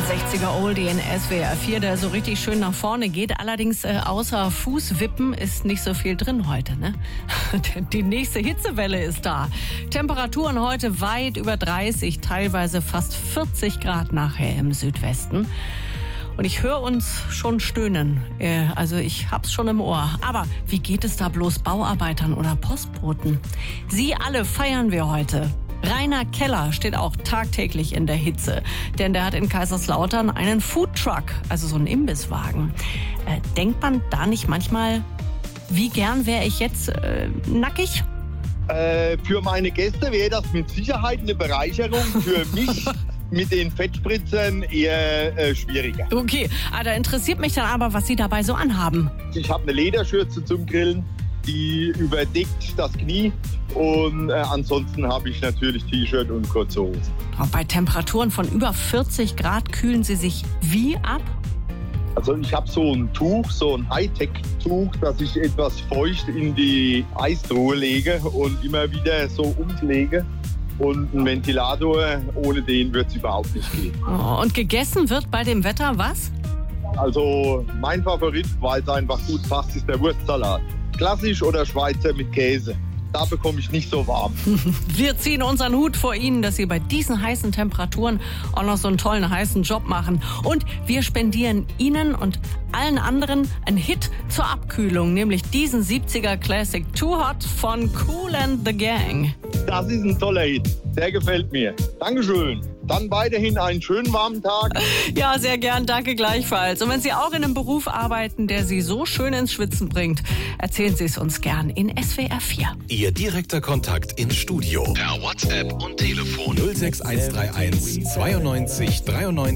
60er Oldie in SWR 4, der so richtig schön nach vorne geht. Allerdings außer Fußwippen ist nicht so viel drin heute, ne? Die nächste Hitzewelle ist da. Temperaturen heute weit über 30, teilweise fast 40 Grad nachher im Südwesten. Und ich höre uns schon stöhnen. Also ich hab's schon im Ohr. Aber wie geht es da bloß Bauarbeitern oder Postboten? Sie alle feiern wir heute. Rainer Keller steht auch tagtäglich in der Hitze, denn der hat in Kaiserslautern einen Foodtruck, also so einen Imbisswagen. Denkt man da nicht manchmal, wie gern wäre ich jetzt nackig? Für meine Gäste wäre das mit Sicherheit eine Bereicherung. Für mich mit den Fettspritzern eher schwieriger. Okay, da interessiert mich dann aber, was Sie dabei so anhaben. Ich habe eine Lederschürze zum Grillen, die überdeckt das Knie. Und ansonsten habe ich natürlich T-Shirt und kurze Hosen. Bei Temperaturen von über 40 Grad kühlen Sie sich wie ab? Also ich habe so ein Tuch, so ein Hightech-Tuch, das ich etwas feucht in die Eistruhe lege und immer wieder so umlege. Und ein Ventilator, ohne den wird es überhaupt nicht gehen. Oh, und gegessen wird bei dem Wetter was? Also mein Favorit, weil es einfach gut passt, ist der Wurstsalat. Klassisch oder Schweizer mit Käse. Da bekomme ich nicht so warm. Wir ziehen unseren Hut vor Ihnen, dass Sie bei diesen heißen Temperaturen auch noch so einen tollen heißen Job machen. Und wir spendieren Ihnen und allen anderen einen Hit zur Abkühlung, nämlich diesen 70er Classic Too Hot von Kool and the Gang. Das ist ein toller Hit. Der gefällt mir. Dankeschön. Dann weiterhin einen schönen warmen Tag. Ja, sehr gern. Danke gleichfalls. Und wenn Sie auch in einem Beruf arbeiten, der Sie so schön ins Schwitzen bringt, erzählen Sie es uns gern in SWR 4. Ihr direkter Kontakt ins Studio. Per WhatsApp und Telefon 06131 92 93